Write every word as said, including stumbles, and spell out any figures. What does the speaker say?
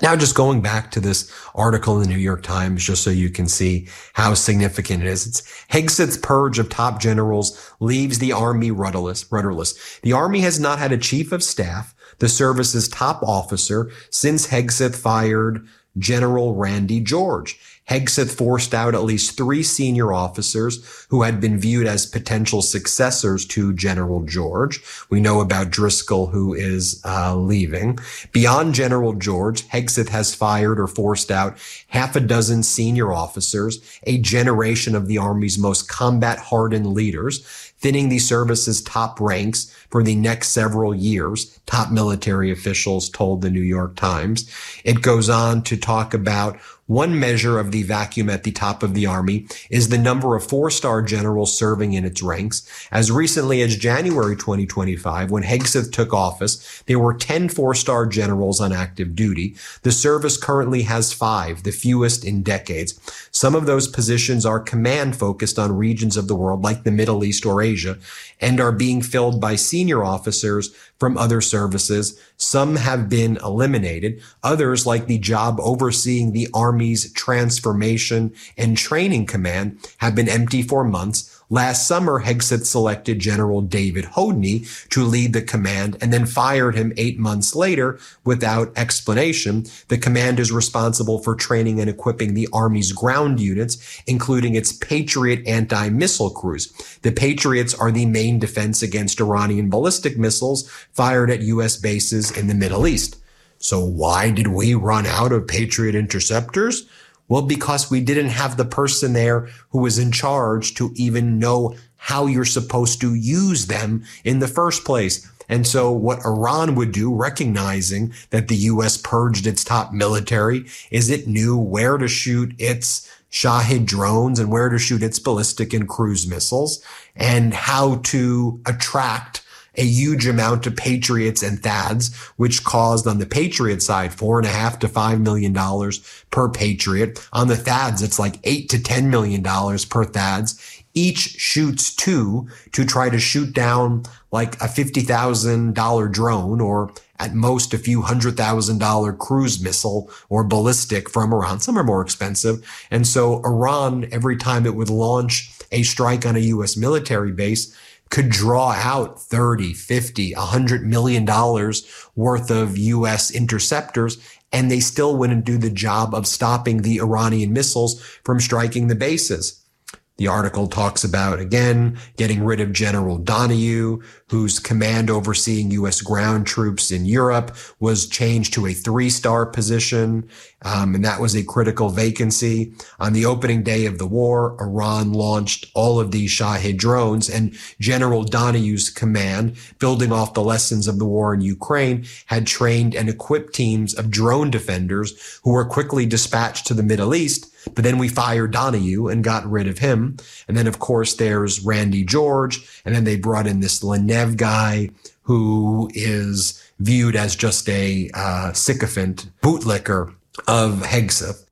Now, just going back to this article in the New York Times, just so you can see how significant it is. It's Hegseth's purge of top generals leaves the Army rudderless. rudderless. The Army has not had a chief of staff, the service's top officer, since Hegseth fired General Randy George. Hegseth forced out at least three senior officers who had been viewed as potential successors to General George. We know about Driscoll, who is uh, leaving. Beyond General George, Hegseth has fired or forced out half a dozen senior officers, a generation of the Army's most combat-hardened leaders, thinning the service's top ranks for the next several years, top military officials told the New York Times. It goes on to talk about one measure of the vacuum at the top of the Army is the number of four-star generals serving in its ranks. As recently as January twenty twenty-five, when Hegseth took office, there were ten four-star generals on active duty. The service currently has five, the fewest in decades. Some of those positions are command-focused on regions of the world like the Middle East or Asia, and are being filled by senior officers from other services. Some have been eliminated. Others, like the job overseeing the Army's Transformation and Training Command, have been empty for months. Last summer, Hegseth selected General David Hodney to lead the command and then fired him eight months later without explanation. The command is responsible for training and equipping the Army's ground units, including its Patriot anti-missile crews. The Patriots are the main defense against Iranian ballistic missiles fired at U S bases in the Middle East. So why did we run out of Patriot interceptors? Well, because we didn't have the person there who was in charge to even know how you're supposed to use them in the first place. And so what Iran would do, recognizing that the U S purged its top military, is it knew where to shoot its Shahed drones and where to shoot its ballistic and cruise missiles and how to attract a huge amount of Patriots and T H A D S, which caused on the Patriot side four and a half to five million dollars per Patriot. On the T H A D S, it's like eight to ten million dollars per T H A D S. Each shoots two to try to shoot down like a fifty thousand dollars drone or at most a few hundred thousand dollar cruise missile or ballistic from Iran. Some are more expensive. And so Iran, every time it would launch a strike on a U S military base, could draw out thirty, fifty, one hundred million dollars worth of U S interceptors, and they still wouldn't do the job of stopping the Iranian missiles from striking the bases. The article talks about, again, getting rid of General Donahue, whose command overseeing U S ground troops in Europe was changed to a three-star position, um, and that was a critical vacancy. On the opening day of the war, Iran launched all of these Shahed drones, and General Donahue's command, building off the lessons of the war in Ukraine, had trained and equipped teams of drone defenders who were quickly dispatched to the Middle East. But then we fired Donahue and got rid of him. And then, of course, there's Randy George. And then they brought in this Lenev guy who is viewed as just a uh, sycophant bootlicker of Hegseth.